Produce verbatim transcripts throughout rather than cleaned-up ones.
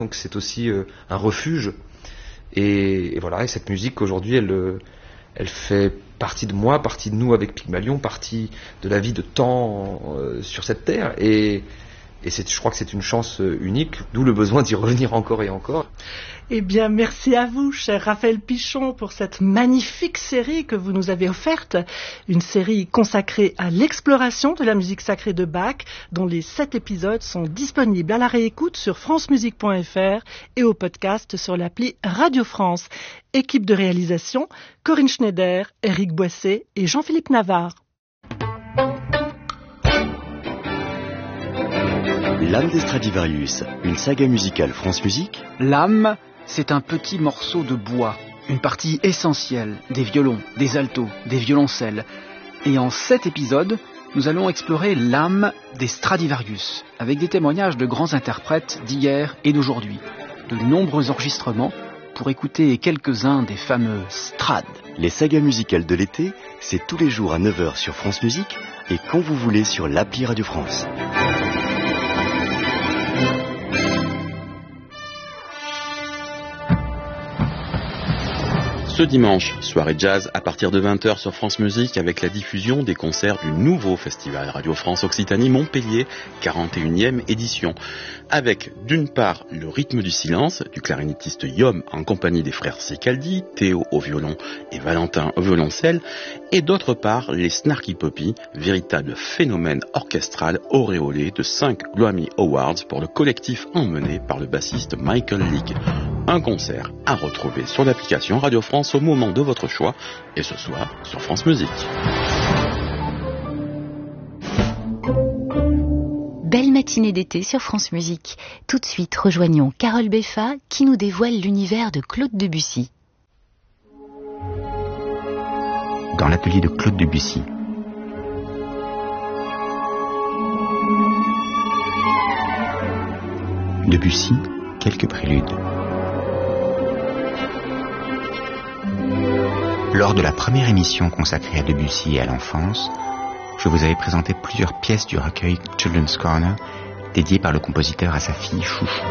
Donc c'est aussi euh, un refuge. Et, et voilà, et cette musique aujourd'hui, elle, euh, elle fait partie de moi, partie de nous avec Pygmalion, partie de la vie de temps euh, sur cette terre. Et, et c'est, je crois que c'est une chance unique, d'où le besoin d'y revenir encore et encore. Eh bien, merci à vous, cher Raphaël Pichon, pour cette magnifique série que vous nous avez offerte. Une série consacrée à l'exploration de la musique sacrée de Bach, dont les sept épisodes sont disponibles à la réécoute sur francemusique point f r et au podcast sur l'appli Radio France. Équipe de réalisation, Corinne Schneider, Éric Boisset et Jean-Philippe Navarre. L'âme des Stradivarius, une saga musicale France Musique. L'âme, c'est un petit morceau de bois, une partie essentielle des violons, des altos, des violoncelles. Et en sept épisodes, nous allons explorer l'âme des Stradivarius, avec des témoignages de grands interprètes d'hier et d'aujourd'hui, de nombreux enregistrements pour écouter quelques-uns des fameux Strad. Les sagas musicales de l'été, c'est tous les jours à neuf heures sur France Musique et quand vous voulez sur l'appli Radio France. Ce dimanche, soirée jazz à partir de vingt heures sur France Musique avec la diffusion des concerts du nouveau festival Radio France Occitanie Montpellier, quarante et unième édition. Avec d'une part le rythme du silence du clarinettiste Yom en compagnie des frères Secaldi, Théo au violon et Valentin au violoncelle, et d'autre part les Snarky Puppy, véritable phénomène orchestral auréolé de cinq Grammy Awards pour le collectif emmené par le bassiste Michael League. Un concert à retrouver sur l'application Radio France au moment de votre choix et ce soir sur France Musique. Belle matinée d'été sur France Musique. Tout de suite, rejoignons Carole Beffa qui nous dévoile l'univers de Claude Debussy. Dans l'atelier de Claude Debussy. Debussy, quelques préludes. Lors de la première émission consacrée à Debussy et à l'enfance, je vous avais présenté plusieurs pièces du recueil Children's Corner, dédié par le compositeur à sa fille Chouchou.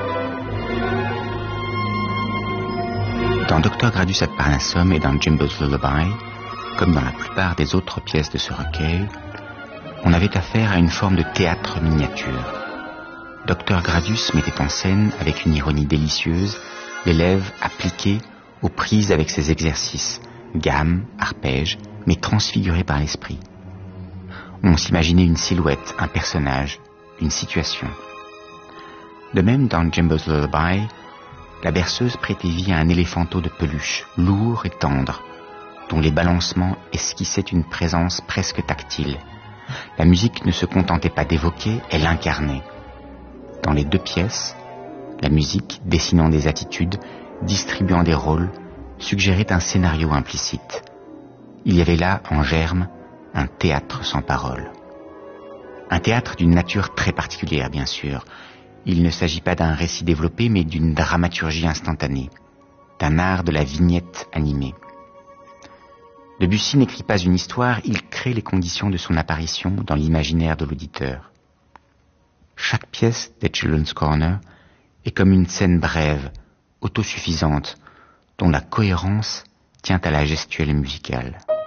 Dans Docteur Gradus ad Parnassum et dans Jimbo's Lullaby, comme dans la plupart des autres pièces de ce recueil, on avait affaire à une forme de théâtre miniature. Docteur Gradus mettait en scène, avec une ironie délicieuse, l'élève appliqué aux prises avec ses exercices, gamme, arpège, mais transfiguré par l'esprit. On s'imaginait une silhouette, un personnage, une situation. De même, dans Jimbo's Lullaby, la berceuse prêtait vie à un éléphanteau de peluche, lourd et tendre, dont les balancements esquissaient une présence presque tactile. La musique ne se contentait pas d'évoquer, elle incarnait. Dans les deux pièces, la musique, dessinant des attitudes, distribuant des rôles, suggérait un scénario implicite. Il y avait là, en germe, un théâtre sans parole. Un théâtre d'une nature très particulière, bien sûr. Il ne s'agit pas d'un récit développé, mais d'une dramaturgie instantanée, d'un art de la vignette animée. Debussy n'écrit pas une histoire, il crée les conditions de son apparition dans l'imaginaire de l'auditeur. Chaque pièce des Children's Corner est comme une scène brève, autosuffisante, dont la cohérence tient à la gestuelle musicale.